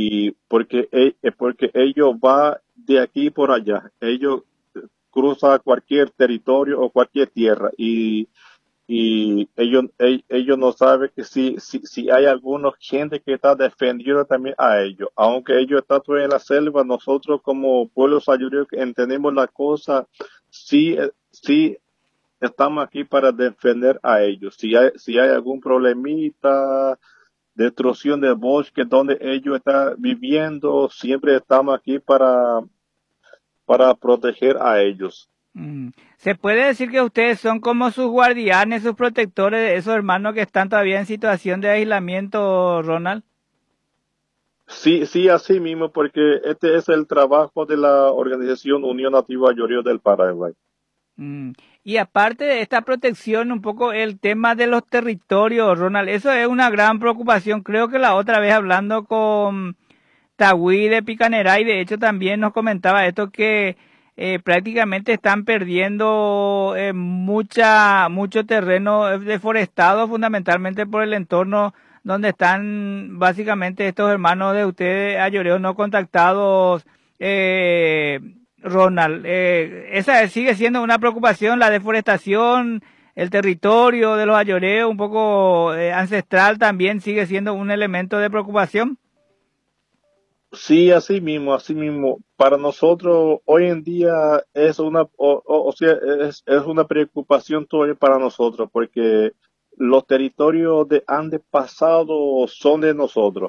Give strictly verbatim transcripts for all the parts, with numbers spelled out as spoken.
y porque, e- eh, porque ellos va de aquí por allá, ellos cruzan cualquier territorio o cualquier tierra y y ellos, ell- ellos no saben que si, si, si hay alguna gente que está defendiendo también a ellos, aunque ellos están todavía en la selva, nosotros como pueblo sayureo que entendemos la cosa, sí, eh, sí estamos aquí para defender a ellos. Si hay, si hay algún problemita, destrucción de bosque donde ellos están viviendo, siempre estamos aquí para, para proteger a ellos. Mm. ¿Se puede decir que ustedes son como sus guardianes, sus protectores de esos hermanos que están todavía en situación de aislamiento, Ronald? Sí, sí, así mismo, porque este es el trabajo de la organización Unión Nativa Llorio del Paraguay. Mm. Y aparte de esta protección, un poco el tema de los territorios, Ronald, eso es una gran preocupación. Creo que la otra vez hablando con Tagüí de Picaneray, de hecho también nos comentaba esto que eh, prácticamente están perdiendo eh, mucha, mucho terreno eh, deforestado, fundamentalmente por el entorno donde están básicamente estos hermanos de ustedes, ayoreos no contactados, eh, Ronald. Eh, esa sigue siendo una preocupación, la deforestación, el territorio de los ayoreos, un poco eh, ancestral, también sigue siendo un elemento de preocupación. Sí, así mismo, así mismo. Para nosotros hoy en día es una, o, o- o sea, es, es una preocupación todavía para nosotros, porque los territorios de Andes pasados son de nosotros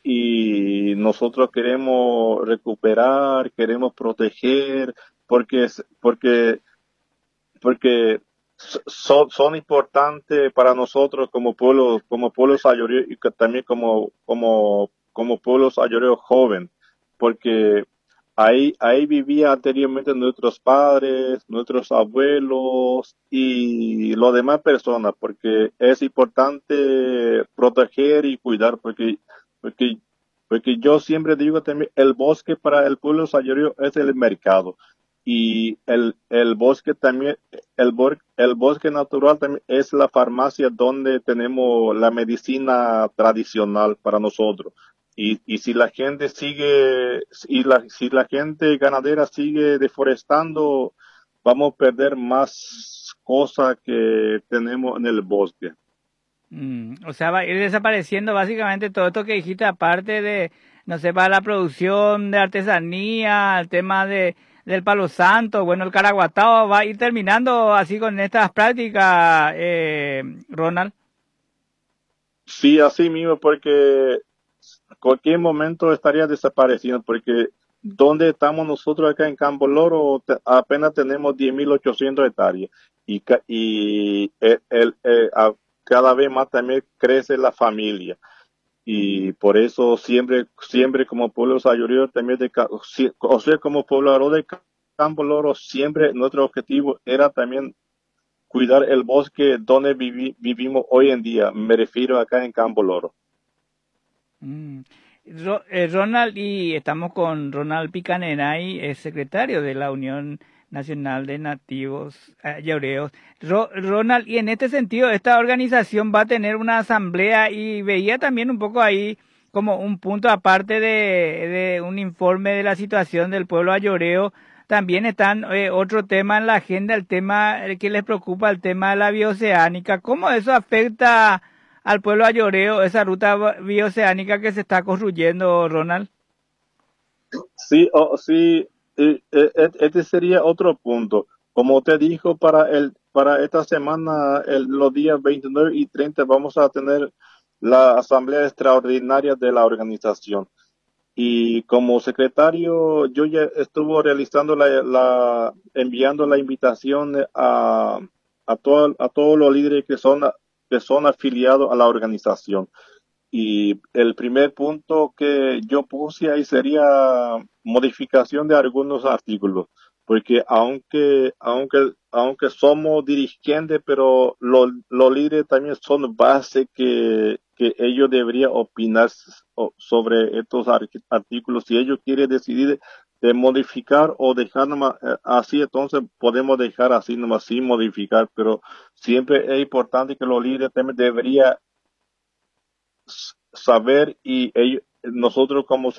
y nosotros queremos recuperar, queremos proteger, porque, es- porque porque son, son importantes para nosotros como pueblo, como pueblo sayoreo y que también como, como, como pueblo sayoreo joven, porque ahí, ahí vivían anteriormente nuestros padres, nuestros abuelos y las demás personas, porque es importante proteger y cuidar, porque, porque, porque yo siempre digo también, el bosque para el pueblo sayoreo es el mercado y el, el bosque también, el, bor- el bosque natural también es la farmacia donde tenemos la medicina tradicional para nosotros. Y, y si la gente sigue, y la, si la gente ganadera sigue deforestando, vamos a perder más cosas que tenemos en el bosque. Mm, o sea, va a ir desapareciendo básicamente todo esto que dijiste, aparte de, no sé, para la producción de artesanía, el tema de, del palo santo, bueno, el caraguatao va a ir terminando así con estas prácticas, eh, Ronald. Sí, así mismo, porque cualquier momento estaría desapareciendo, porque donde estamos nosotros acá en Campo Loro te- apenas tenemos diez mil ochocientas hectáreas y, ca- y el, el- eh, a- cada vez más también crece la familia y por eso siempre, siempre como pueblo sayorio también de, Ca- si- o sea, como poblador de Ca- Campo Loro, siempre nuestro objetivo era también cuidar el bosque donde vivi- vivimos hoy en día. Me refiero acá en Campo Loro. Mm. Ro- eh, Ronald, y estamos con Ronald Picanenay, es secretario de la Unión Nacional de Nativos eh, Yaureos. Ro- Ronald, y en este sentido, esta organización va a tener una asamblea y veía también un poco ahí como un punto aparte de, de un informe de la situación del pueblo ayoreo. También están eh, otro tema en la agenda, el tema eh, que les preocupa, el tema de la bioceánica. ¿Cómo eso afecta al pueblo ayoreo, esa ruta bioceánica que se está construyendo, Ronald? Sí, oh, sí, eh, eh, eh, este sería otro punto. Como te dijo, para el, para esta semana, el- los días veintinueve y treinta, vamos a tener la asamblea extraordinaria de la organización. Y como secretario, yo ya estuve realizando la, la enviando la invitación a, a, todo- a todos los líderes que son, que son afiliados a la organización. Y el primer punto que yo puse ahí sería modificación de algunos artículos, porque aunque, aunque, aunque somos dirigentes, pero los, los líderes también son base que, que ellos deberían opinar so- sobre estos ar- artículos. Si ellos quieren decidir de modificar o dejar nomás, eh, así, entonces podemos dejar así nomás sin modificar, pero siempre es importante que los líderes también deberían saber y ellos, nosotros como